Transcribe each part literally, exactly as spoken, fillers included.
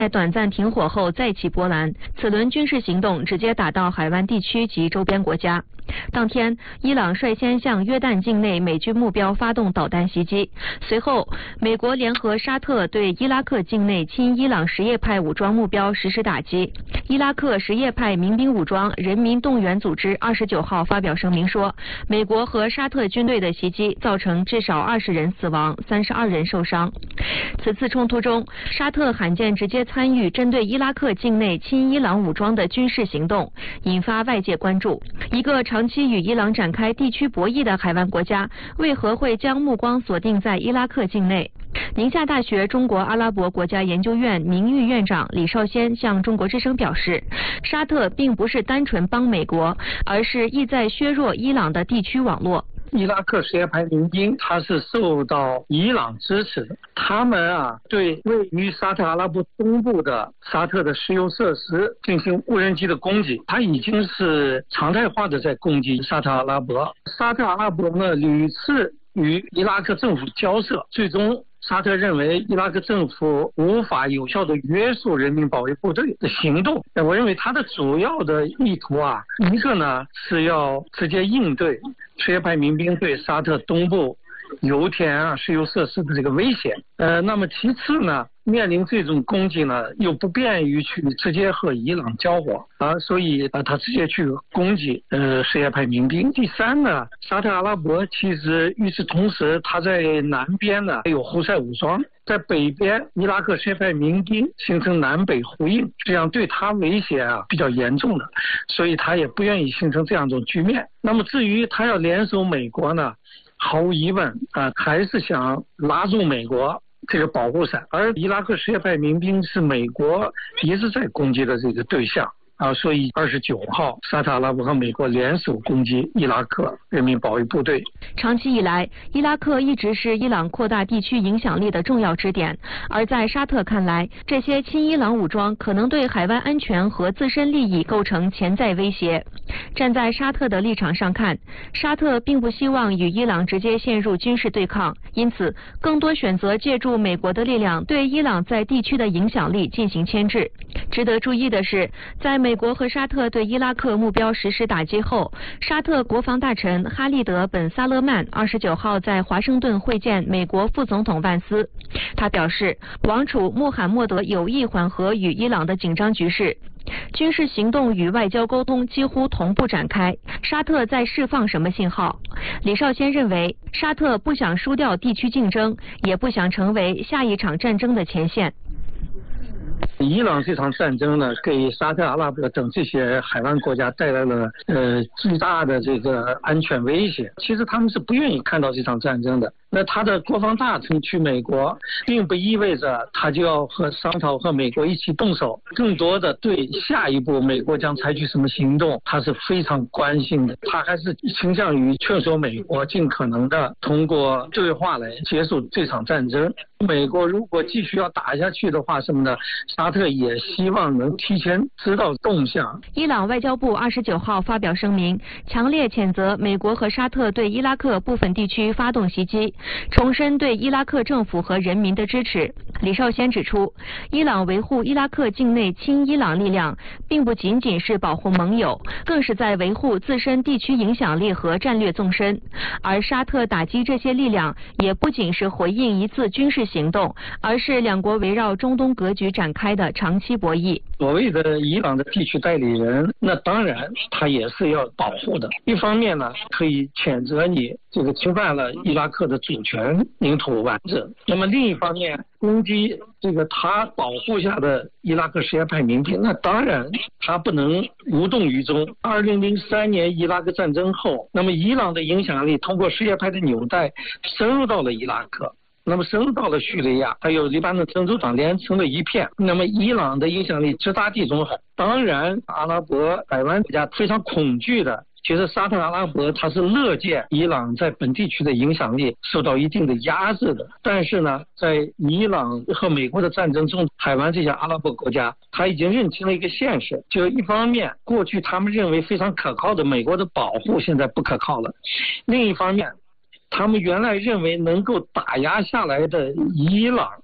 在短暂停火后再起波澜，此轮军事行动直接打到海湾地区及周边国家。当天，伊朗率先向约旦境内美军目标发动导弹袭击，随后美国联合沙特对伊拉克境内亲伊朗什叶派武装目标实施打击。伊拉克什叶派民兵武装人民动员组织二十九号发表声明说，美国和沙特军队的袭击造成至少二十人死亡，三十二人受伤。此次冲突中，沙特罕见直接参与针对伊拉克境内亲伊朗武装的军事行动，引发外界关注。一个长期与伊朗展开地区博弈的海湾国家，为何会将目光锁定在伊拉克境内？宁夏大学中国阿拉伯国家研究院名誉院长李绍先向中国之声表示，沙特并不是单纯帮美国，而是意在削弱伊朗的地区网络。 伊拉克什叶派民兵，他是受到伊朗支持的。他们啊，对位于沙特阿拉伯东部的沙特的石油设施进行无人机的攻击，他已经是常态化的在攻击沙特阿拉伯。沙特阿拉伯呢，屡次与伊拉克政府交涉，最终沙特认为伊拉克政府无法有效的约束人民保卫部队的行动。我认为他的主要的意图啊，一个呢是要直接应对什叶派民兵对沙特东部油田啊、石油设施的这个威胁。呃，那么其次呢，面临这种攻击呢，又不便于去直接和伊朗交火啊，所以啊，他直接去攻击呃什叶派民兵。第三呢，沙特阿拉伯其实与此同时，他在南边呢有胡塞武装，在北边伊拉克什叶派民兵形成南北呼应，这样对他威胁啊比较严重的，所以他也不愿意形成这样一种局面。那么至于他要联手美国呢，毫无疑问啊，还是想拉住美国这个保护伞，而伊拉克什叶派民兵是美国一直在攻击的这个对象啊，所以二十九号，沙特阿拉伯和美国联手攻击伊拉克人民保卫部队。 长期以来，伊拉克一直是伊朗扩大地区影响力的重要支点，而在沙特看来，这些亲伊朗武装可能对海湾安全和自身利益构成潜在威胁。站在沙特的立场上看，沙特并不希望与伊朗直接陷入军事对抗，因此更多选择借助美国的力量对伊朗在地区的影响力进行牵制。值得注意的是，在美国和沙特对伊拉克目标实施打击后，沙特国防大臣哈利德·本·萨勒曼二十九号在华盛顿会见美国副总统万斯。他表示，王储穆罕默德有意缓和与伊朗的紧张局势，军事行动与外交沟通几乎同步展开。沙特在释放什么信号？李绍先认为，沙特不想输掉地区竞争，也不想成为下一场战争的前线。 伊朗这场战争呢，给沙特阿拉伯等这些海湾国家带来了呃巨大的这个安全威胁。其实他们是不愿意看到这场战争的。那他的国防大臣去美国，并不意味着他就要和商讨和美国一起动手，更多的对下一步美国将采取什么行动，他是非常关心的。他还是倾向于劝说美国尽可能的通过对话来结束这场战争。美国如果继续要打下去的话，什么呢？沙特也希望能提前知道动向。 伊朗外交部二十九号发表声明，强烈谴责美国和沙特对伊拉克部分地区发动袭击，重申对伊拉克政府和人民的支持。李绍先指出，伊朗维护伊拉克境内亲伊朗力量，并不仅仅是保护盟友，更是在维护自身地区影响力和战略纵深。而沙特打击这些力量，也不仅是回应一次军事行动，而是两国围绕中东格局展开的长期博弈。 所谓的伊朗的地区代理人，那当然他也是要保护的。一方面呢，可以谴责你这个侵犯了伊拉克的主权、领土完整；那么另一方面，攻击这个他保护下的伊拉克什叶派民兵，那当然他不能无动于衷。二零零三年伊拉克战争后，那么伊朗的影响力通过什叶派的纽带深入到了伊拉克。那么深入到了叙利亚，还有黎巴嫩真主党连成了一片。那么伊朗的影响力直达地中海。当然，阿拉伯海湾国家非常恐惧的，其实沙特阿拉伯它是乐见伊朗在本地区的影响力受到一定的压制的。但是呢，在伊朗和美国的战争中，海湾这些阿拉伯国家他已经认清了一个现实，就一方面，过去他们认为非常可靠的美国的保护现在不可靠了；另一方面，他们原来认为能够打压下来的伊朗，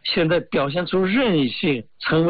现在表现出韧性，成为